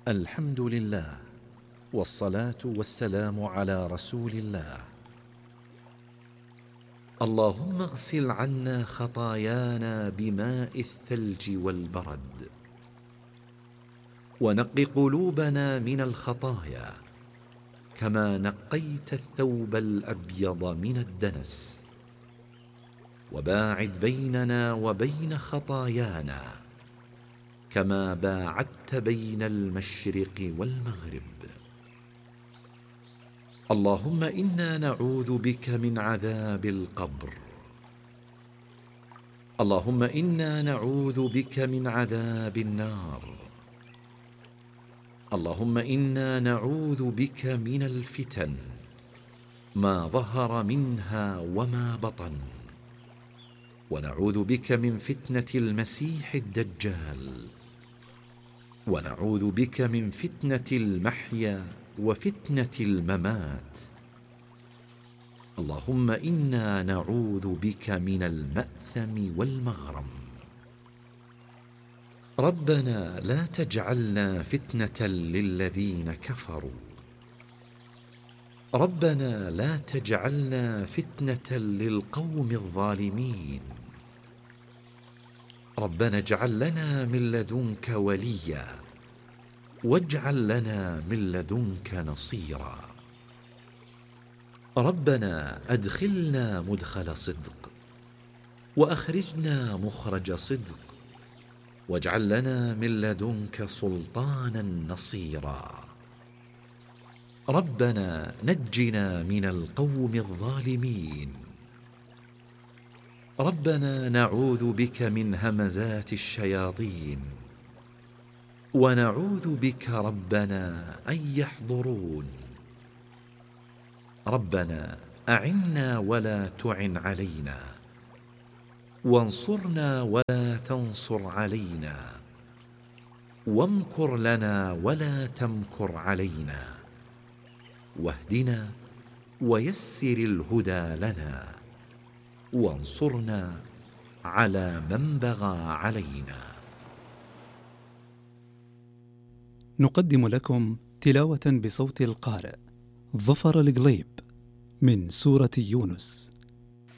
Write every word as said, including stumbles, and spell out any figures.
الحمد لله، والصلاة والسلام على رسول الله. اللهم اغسل عنا خطايانا بماء الثلج والبرد، ونق قلوبنا من الخطايا كما نقيت الثوب الأبيض من الدنس، وباعد بيننا وبين خطايانا كما باعدت بين المشرق والمغرب. اللهم إنا نعوذ بك من عذاب القبر. اللهم إنا نعوذ بك من عذاب النار. اللهم إنا نعوذ بك من الفتن ما ظهر منها وما بطن، ونعوذ بك من فتنة المسيح الدجال، ونعوذ بك من فتنة المحيا وفتنة الممات. اللهم إنا نعوذ بك من المأثم والمغرم. ربنا لا تجعلنا فتنة للذين كفروا. ربنا لا تجعلنا فتنة للقوم الظالمين. ربنا اجعل لنا من لدنك وليا، واجعل لنا من لدنك نصيرا. ربنا أدخلنا مدخل صدق، وأخرجنا مخرج صدق، واجعل لنا من لدنك سلطانا نصيرا. ربنا نجنا من القوم الظالمين. ربنا نعوذ بك من همزات الشياطين، ونعوذ بك ربنا أن يحضرون. ربنا أعنا ولا تعن علينا، وانصرنا ولا تنصر علينا، وامكر لنا ولا تمكر علينا، واهدنا ويسر الهدى لنا، وانصرنا على من بغى علينا. نقدم لكم تلاوة بصوت القارئ ظفر القليب من سورة يونس.